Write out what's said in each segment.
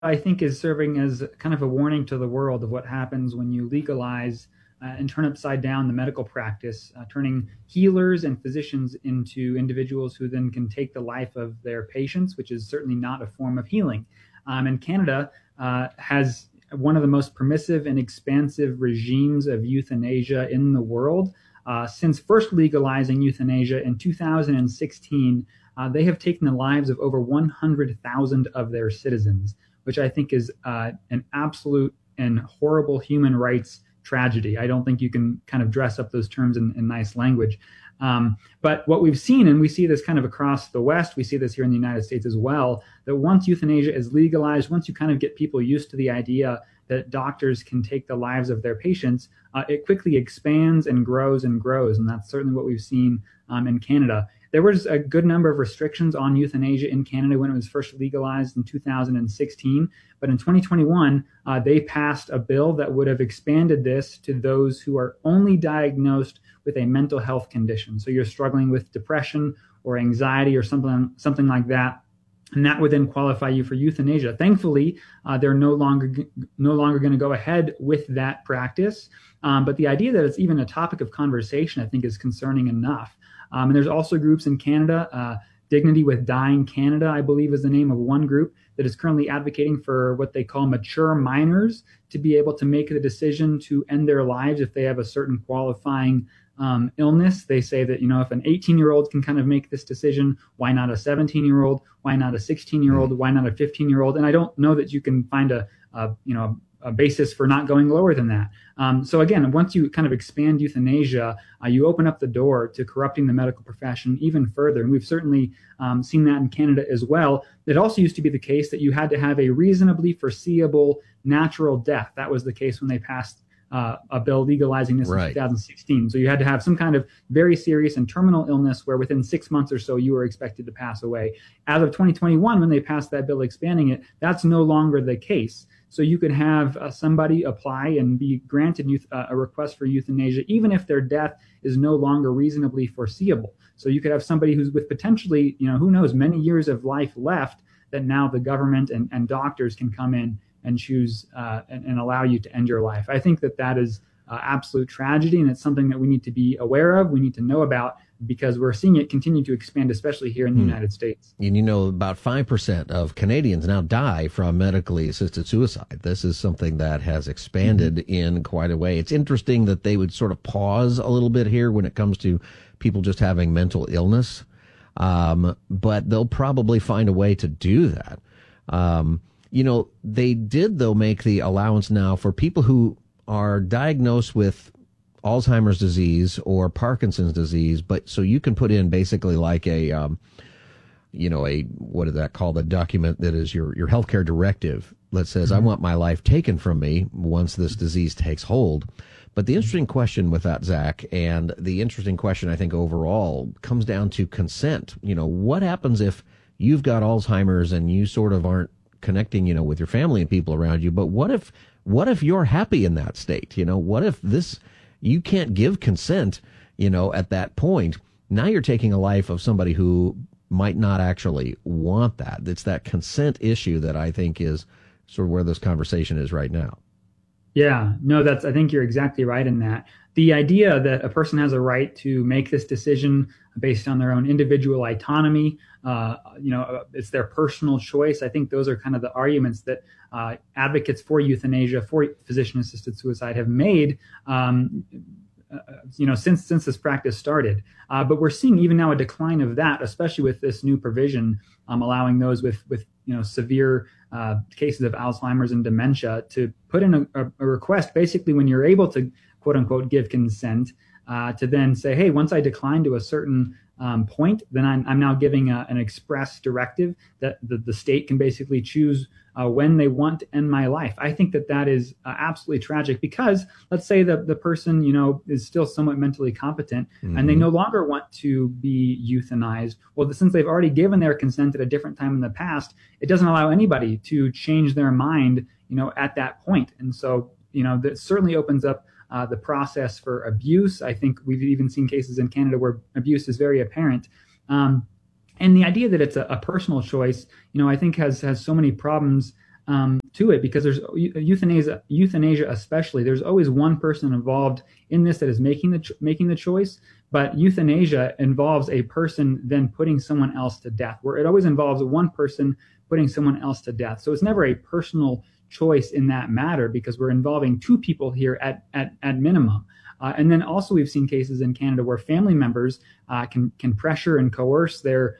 I think is serving as kind of a warning to the world of what happens when you legalize and turn upside down the medical practice, turning healers and physicians into individuals who then can take the life of their patients, which is certainly not a form of healing. And Canada has one of the most permissive and expansive regimes of euthanasia in the world. Since first legalizing euthanasia in 2016, they have taken the lives of over 100,000 of their citizens, which I think is an absolute and horrible human rights tragedy. I don't think you can kind of dress up those terms in nice language. But what we've seen, and we see this kind of across the West, we see this here in the United States as well, that once euthanasia is legalized, once you kind of get people used to the idea that doctors can take the lives of their patients, it quickly expands and grows and grows. And that's certainly what we've seen in Canada. There was a good number of restrictions on euthanasia in Canada when it was first legalized in 2016. But in 2021, they passed a bill that would have expanded this to those who are only diagnosed with a mental health condition. So you're struggling with depression or anxiety or something like that, and that would then qualify you for euthanasia. Thankfully, they're no longer going to go ahead with that practice. But the idea that it's even a topic of conversation, I think, is concerning enough. And there's also groups in Canada, Dignity with Dying Canada, I believe is the name of one group that is currently advocating for what they call mature minors to be able to make the decision to end their lives if they have a certain qualifying illness. They say that, if an 18-year-old can kind of make this decision, why not a 17-year-old? Why not a 16-year-old? Why not a 15-year-old? And I don't know that you can find a basis for not going lower than that. So again, once you kind of expand euthanasia, you open up the door to corrupting the medical profession even further. And we've certainly seen that in Canada as well. It also used to be the case that you had to have a reasonably foreseeable natural death. That was the case when they passed a bill legalizing this in 2016. So you had to have some kind of very serious and terminal illness where within 6 months or so you were expected to pass away. As of 2021, when they passed that bill expanding it, that's no longer the case. So you could have somebody apply and be granted a request for euthanasia, even if their death is no longer reasonably foreseeable. So you could have somebody who's with potentially, who knows, many years of life left, that now the government and doctors can come in and choose and allow you to end your life. I think that is absolute tragedy, and it's something that we need to be aware of, we need to know about, because we're seeing it continue to expand, especially here in the United States. And about 5% of Canadians now die from medically assisted suicide. This is something that has expanded in quite a way. It's interesting that they would sort of pause a little bit here when it comes to people just having mental illness, but they'll probably find a way to do that. They did, though, make the allowance now for people who are diagnosed with Alzheimer's disease or Parkinson's disease, but so you can put in basically like a what is that called? A document that is your healthcare directive that says, I want my life taken from me once this disease takes hold. But the interesting question with that, Zach, and the interesting question I think overall comes down to consent. What happens if you've got Alzheimer's and you sort of aren't connecting, with your family and people around you, but what if you're happy in that state? What if you can't give consent, at that point? Now you're taking a life of somebody who might not actually want that. It's that consent issue that I think is sort of where this conversation is right now. Yeah, no, I think you're exactly right in that. The idea that a person has a right to make this decision based on their own individual autonomy, it's their personal choice. I think those are kind of the arguments that advocates for euthanasia, for physician-assisted suicide have made, since this practice started. But we're seeing even now a decline of that, especially with this new provision allowing those with severe cases of Alzheimer's and dementia to put in a request, basically when you're able to, quote unquote, give consent, to then say, hey, once I decline to a certain point, then I'm now giving an express directive that the state can basically choose when they want to end my life. I think that is absolutely tragic, because let's say the person, is still somewhat mentally competent and they no longer want to be euthanized. Well, since they've already given their consent at a different time in the past, it doesn't allow anybody to change their mind, at that point. And so, that certainly opens up the process for abuse. I think we've even seen cases in Canada where abuse is very apparent. And the idea that it's a personal choice, I think has so many problems to it, because there's euthanasia especially. There's always one person involved in this that is making the choice, but euthanasia involves a person then putting someone else to death, where it always involves one person putting someone else to death. So it's never a personal choice in that matter, because we're involving two people here at minimum. And then also we've seen cases in Canada where family members can pressure and coerce their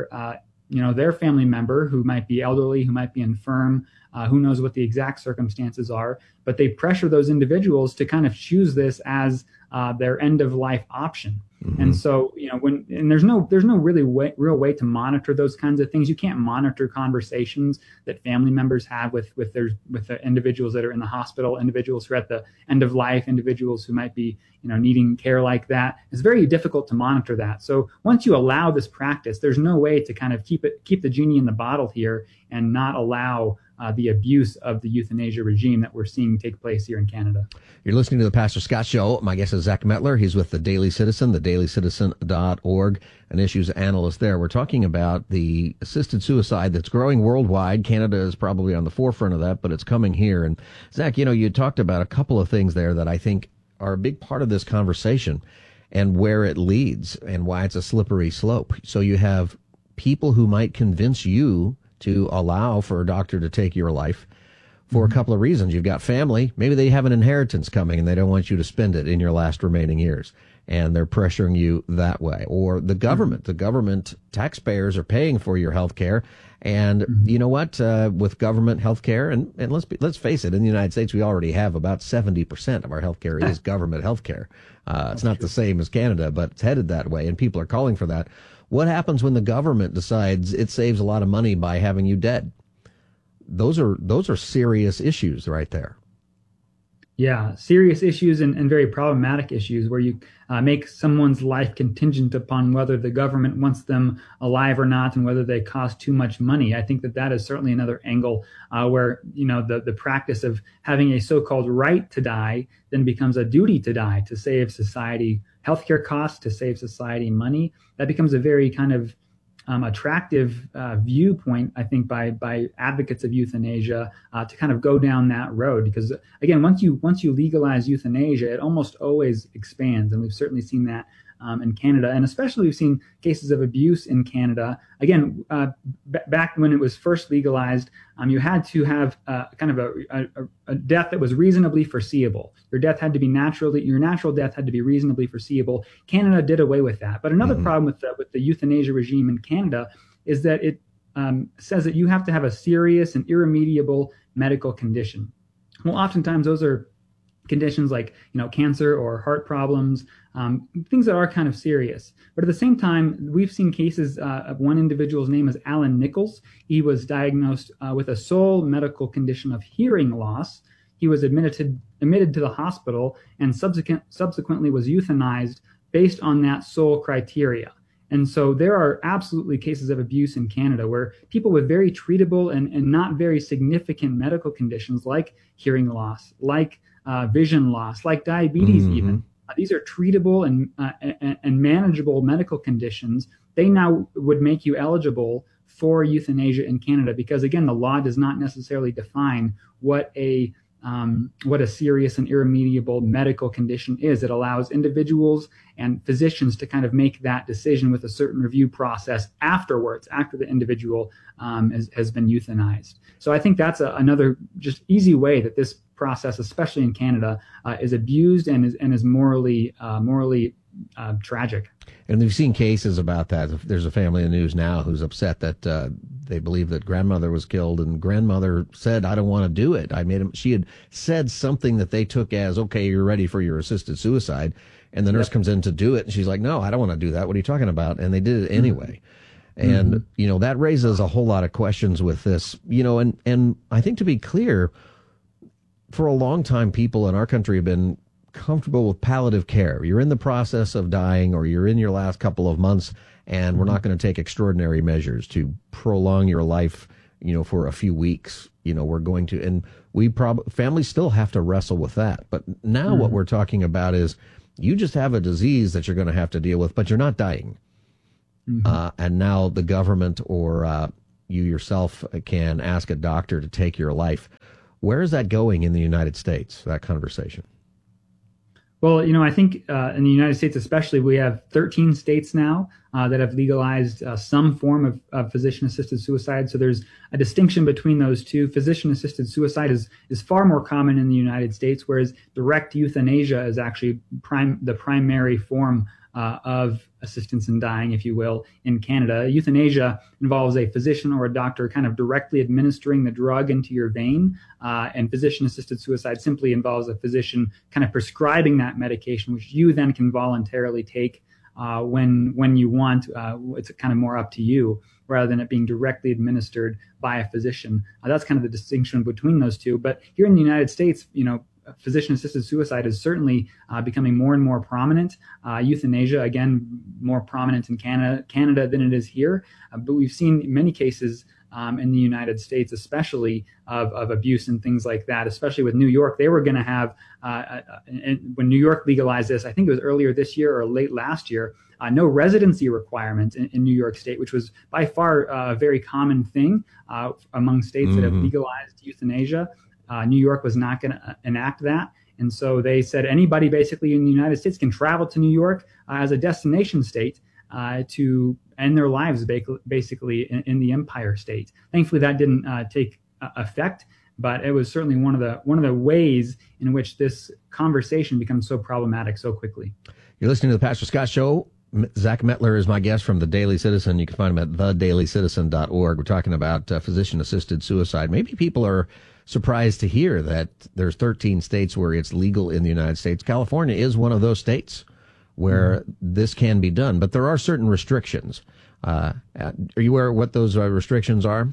family member who might be elderly, who might be infirm, who knows what the exact circumstances are, but they pressure those individuals to kind of choose this as their end of life option. Mm-hmm. And so, there's no really real way to monitor those kinds of things. You can't monitor conversations that family members have with the individuals that are in the hospital, individuals who are at the end of life, individuals who might be, needing care like that. It's very difficult to monitor that. So once you allow this practice, there's no way to kind of keep the genie in the bottle here and not allow the abuse of the euthanasia regime that we're seeing take place here in Canada. You're listening to the Pastor Scott Show. My guest is Zach Mettler. He's with the Daily Citizen, thedailycitizen.org, an issues analyst there. We're talking about the assisted suicide that's growing worldwide. Canada is probably on the forefront of that, but it's coming here. And Zach, you talked about a couple of things there that I think are a big part of this conversation and where it leads and why it's a slippery slope. So you have people who might convince you to allow for a doctor to take your life for a couple of reasons. You've got family. Maybe they have an inheritance coming and they don't want you to spend it in your last remaining years, and they're pressuring you that way. Or the government taxpayers are paying for your health care. And you know what? With government health care, and let's face it, in the United States, we already have about 70% of our health care is government health care. It's not the same as Canada, but it's headed that way, and people are calling for that. What happens when the government decides it saves a lot of money by having you dead? Those are serious issues right there. Yeah, serious issues and very problematic issues where you make someone's life contingent upon whether the government wants them alive or not, and whether they cost too much money. I think that is certainly another angle where the practice of having a so-called right to die then becomes a duty to die to save society healthcare costs, to save society money. That becomes a very kind of attractive viewpoint, I think, by advocates of euthanasia to kind of go down that road. Because again, once you legalize euthanasia, it almost always expands, and we've certainly seen that in Canada, and especially we've seen cases of abuse in Canada. Again, back when it was first legalized, you had to have kind of a death that was reasonably foreseeable. Your natural death had to be reasonably foreseeable. Canada did away with that. But another problem with the euthanasia regime in Canada is that it says that you have to have a serious and irremediable medical condition. Well, oftentimes those are conditions like cancer or heart problems, things that are kind of serious. But at the same time, we've seen cases of one individual's name is Alan Nichols. He was diagnosed with a sole medical condition of hearing loss. He was admitted to the hospital and subsequently was euthanized based on that sole criteria. And so there are absolutely cases of abuse in Canada where people with very treatable and not very significant medical conditions like hearing loss, like vision loss, like diabetes even. These are treatable and manageable medical conditions. They now would make you eligible for euthanasia in Canada because, again, the law does not necessarily define what a serious and irremediable medical condition is. It allows individuals and physicians to kind of make that decision with a certain review process afterwards, after the individual has been euthanized. So I think that's another just easy way that this process, especially in Canada, is abused and is morally tragic. And we've seen cases about that. There's a family in the news now who's upset that they believe that grandmother was killed, and grandmother said, "I don't want to do it." She had said something that they took as, "Okay, you're ready for your assisted suicide," and the nurse comes in to do it, and she's like, "No, I don't want to do that. What are you talking about?" And they did it anyway. And that raises a whole lot of questions with this. And I think, to be clear, for a long time, people in our country have been comfortable with palliative care. You're in the process of dying, or you're in your last couple of months, and we're not going to take extraordinary measures to prolong your life, for a few weeks. We're going to, and families still have to wrestle with that. But now what we're talking about is you just have a disease that you're going to have to deal with, but you're not dying. And now the government or you yourself can ask a doctor to take your life. Where is that going in the United States, that conversation? Well, I think in the United States especially, we have 13 states now that have legalized some form of physician-assisted suicide. So there's a distinction between those two. Physician-assisted suicide is far more common in the United States, whereas direct euthanasia is actually the primary form of assistance in dying, if you will, in Canada. Euthanasia involves a physician or a doctor kind of directly administering the drug into your vein, and physician-assisted suicide simply involves a physician kind of prescribing that medication, which you then can voluntarily take when you want. It's kind of more up to you, rather than it being directly administered by a physician. That's kind of the distinction between those two. But here in the United States, physician-assisted suicide is certainly becoming more and more prominent. Euthanasia, again, more prominent in Canada than it is here. But we've seen many cases in the United States, especially of abuse and things like that, especially with New York. They were going to have, when New York legalized this, I think it was earlier this year or late last year, no residency requirement in New York State, which was by far a very common thing among states that have legalized euthanasia. New York was not going to enact that. And so they said anybody basically in the United States can travel to New York as a destination state to end their lives basically in the Empire State. Thankfully, that didn't take effect, but it was certainly one of the ways in which this conversation becomes so problematic so quickly. You're listening to the Pastor Scott Show. Zach Mettler is my guest from the Daily Citizen. You can find him at theDailyCitizen.org. We're talking about physician-assisted suicide. Maybe people are surprised to hear that there's 13 states where it's legal in the United States. California is one of those states where this can be done, but there are certain restrictions. Are you aware of what those restrictions are?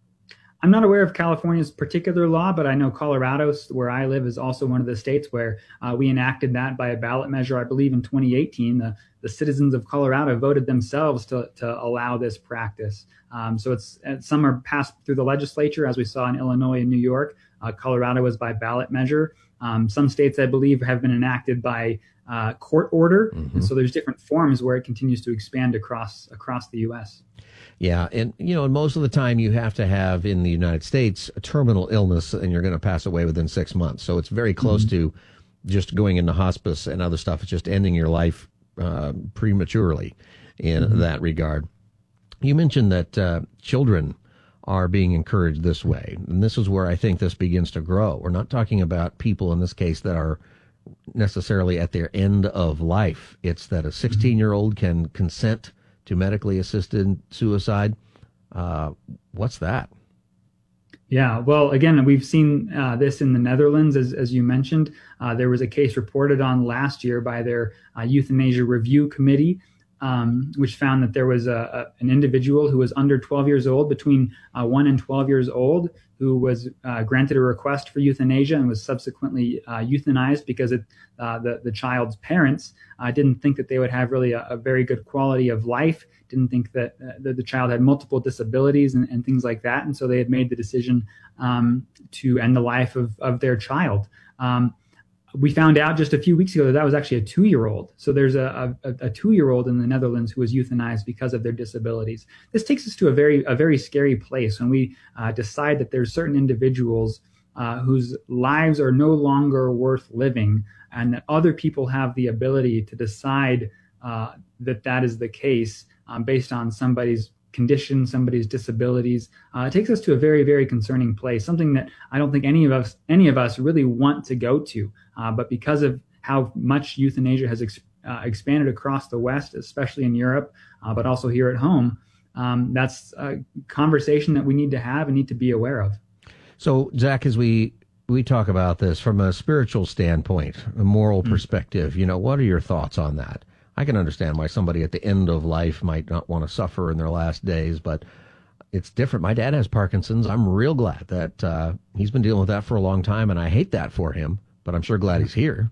I'm not aware of California's particular law, but I know Colorado, where I live, is also one of the states where we enacted that by a ballot measure, I believe, in 2018. The citizens of Colorado voted themselves to allow this practice. So some are passed through the legislature, as we saw in Illinois and New York. Colorado was by ballot measure. Some states, I believe, have been enacted by court order. And so there's different forms where it continues to expand across the U.S. Yeah, and most of the time you have to have in the United States a terminal illness, and you're going to pass away within 6 months. So it's very close to just going into hospice and other stuff. It's just ending your life prematurely in that regard. You mentioned that children are being encouraged this way, and this is where I think this begins to grow. We're not talking about people in this case that are necessarily at their end of life. It's that a 16-year-old can consent to medically assisted suicide. What's that? Yeah, well, again, we've seen this in the Netherlands, as you mentioned. There was a case reported on last year by their euthanasia review committee, which found that there was an individual who was under 12 years old, between 1 and 12 years old, who was granted a request for euthanasia and was subsequently euthanized because the child's parents didn't think that they would have really a very good quality of life, didn't think that the child had multiple disabilities and things like that. And so they had made the decision to end the life of their child. We found out just a few weeks ago that was actually a 2-year-old. So there's a 2-year-old in the Netherlands who was euthanized because of their disabilities. This takes us to a very scary place when we decide that there's certain individuals whose lives are no longer worth living, and that other people have the ability to decide that is the case based on somebody's condition, somebody's disabilities. It takes us to a very, very concerning place, something that I don't think any of us really want to go to. But because of how much euthanasia has expanded across the West, especially in Europe, but also here at home, that's a conversation that we need to have and need to be aware of. So, Zach, as we talk about this from a spiritual standpoint, a moral perspective, what are your thoughts on that? I can understand why somebody at the end of life might not want to suffer in their last days, but it's different. My dad has Parkinson's. I'm real glad that he's been dealing with that for a long time, and I hate that for him, but I'm sure glad he's here.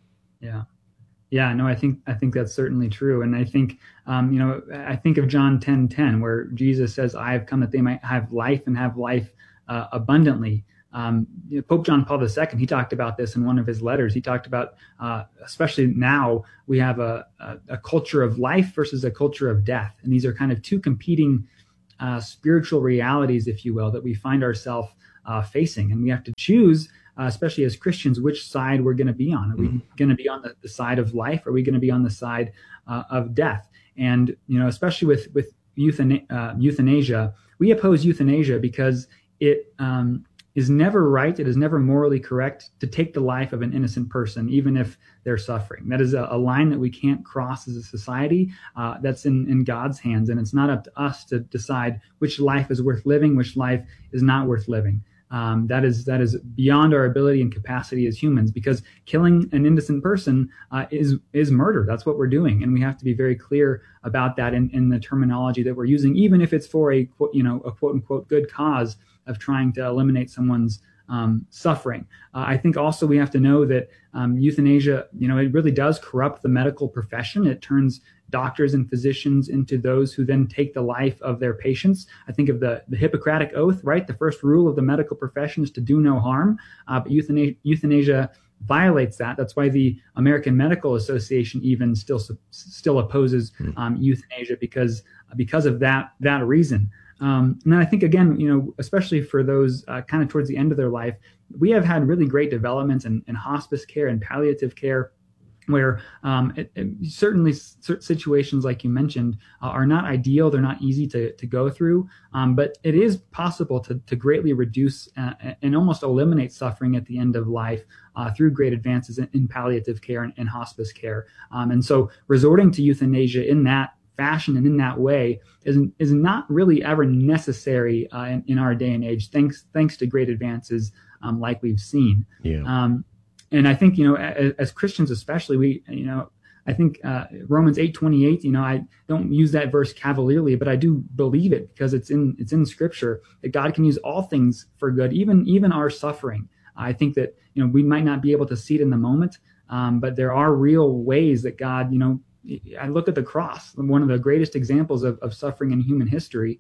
Yeah, no, I think that's certainly true. And I think, I think of John 10:10, where Jesus says, I have come that they might have life and have life abundantly. Pope John Paul II, he talked about this in one of his letters. He talked about, especially now, we have a culture of life versus a culture of death. And these are kind of two competing spiritual realities, if you will, that we find ourselves facing. And we have to choose, especially as Christians, which side we're going to be on. Are we going to be on the side of life? Or are we going to be on the side of death? And, especially with euthanasia, we oppose euthanasia because it is never right. It is never morally correct to take the life of an innocent person, even if they're suffering. That is a line that we can't cross as a society. That's in God's hands, and it's not up to us to decide which life is worth living, which life is not worth living. That is beyond our ability and capacity as humans, because killing an innocent person is murder. That's what we're doing, and we have to be very clear about that in the terminology that we're using, even if it's for a quote unquote good cause of trying to eliminate someone's suffering. I think also we have to know that euthanasia, it really does corrupt the medical profession. It turns doctors and physicians into those who then take the life of their patients. I think of the Hippocratic Oath, right? The first rule of the medical profession is to do no harm. But euthanasia violates that. That's why the American Medical Association even still opposes euthanasia because of that reason. And then I think, again, especially for those kind of towards the end of their life, we have had really great developments in hospice care and palliative care, where certainly situations like you mentioned are not ideal. They're not easy to go through, but it is possible to greatly reduce and almost eliminate suffering at the end of life through great advances in palliative care and hospice care. And so resorting to euthanasia in that fashion and in that way is not really ever necessary in our day and age, thanks to great advances like we've seen. Yeah. And I think, as Christians especially, I think Romans 8:28, I don't use that verse cavalierly, but I do believe it because it's in Scripture that God can use all things for good, even our suffering. I think that, we might not be able to see it in the moment, but there are real ways that God, I look at the cross, one of the greatest examples of suffering in human history,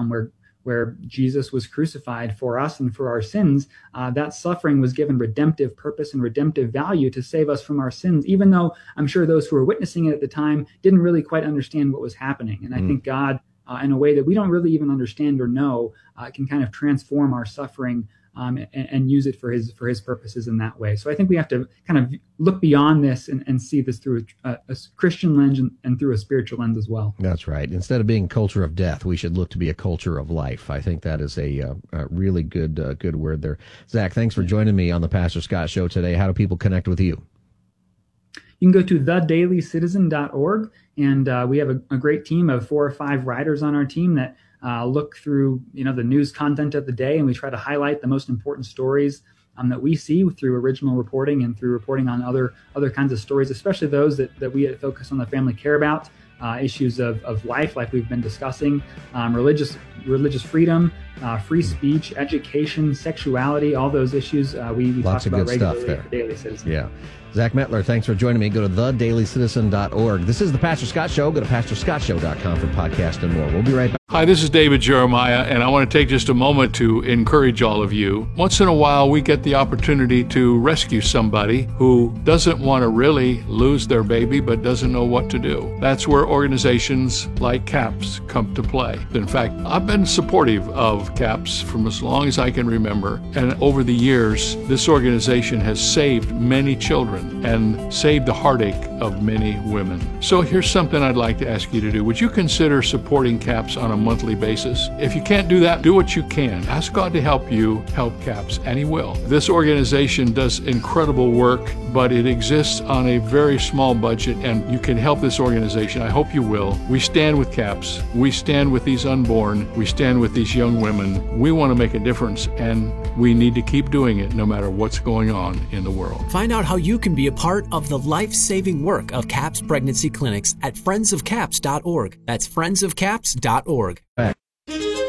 where Jesus was crucified for us and for our sins. That suffering was given redemptive purpose and redemptive value to save us from our sins, even though I'm sure those who were witnessing it at the time didn't really quite understand what was happening. And I think God, in a way that we don't really even understand or know, can kind of transform our suffering and use it for his purposes in that way. So I think we have to kind of look beyond this and see this through a Christian lens and through a spiritual lens as well. That's right. Instead of being a culture of death, we should look to be a culture of life. I think that is a really good word there. Zach, thanks for joining me on the Pastor Scott Show today. How do people connect with you? You can go to thedailycitizen.org, and we have a great team of 4 or 5 writers on our team that look through the news content of the day, and we try to highlight the most important stories that we see through original reporting and through reporting on other kinds of stories, especially those that we at Focus on the Family care about, issues of life like we've been discussing, religious freedom, free speech, education, sexuality, all those issues we talk about regularly at the Daily Citizen. Yeah. Zach Mettler, thanks for joining me. Go to thedailycitizen.org. This is the Pastor Scott Show. Go to pastorscottshow.com for podcast and more. We'll be right back. Hi, this is David Jeremiah, and I want to take just a moment to encourage all of you. Once in a while, we get the opportunity to rescue somebody who doesn't want to really lose their baby but doesn't know what to do. That's where organizations like CAPS come to play. In fact, I've been supportive of CAPS from as long as I can remember, and over the years, this organization has saved many children and saved the heartache of many women. So here's something I'd like to ask you to do. Would you consider supporting CAPS on a monthly basis? If you can't do that, do what you can. Ask God to help you help CAPS, and He will. This organization does incredible work, but it exists on a very small budget, and you can help this organization. I hope you will. We stand with CAPS. We stand with these unborn. We stand with these young women. We want to make a difference, and we need to keep doing it no matter what's going on in the world. Find out how you can be a part of the life-saving work of CAPS pregnancy clinics at friendsofcaps.org. That's friendsofcaps.org. Back.